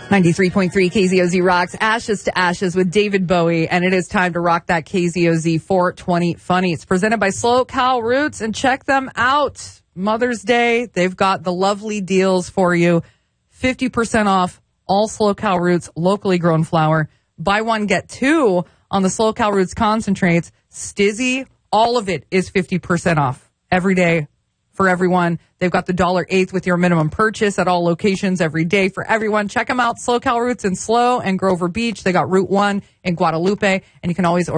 93.3 KZOZ rocks Ashes to Ashes with David Bowie, and it is time to rock that KZOZ 420 Funny. It's presented by Slow Cal Roots, and check them out. Mother's Day, they've got the lovely deals for you. 50% off all Slow Cal Roots locally grown flour. Buy one, get two on the Slow Cal Roots concentrates. Stizzy, all of it is 50% off every day. For everyone. They've got the $1.08 with your minimum purchase at all locations every day for everyone. Check them out, Slow Cal Roots in Slow and Grover Beach. They got Route 1 in Guadalupe, and you can always order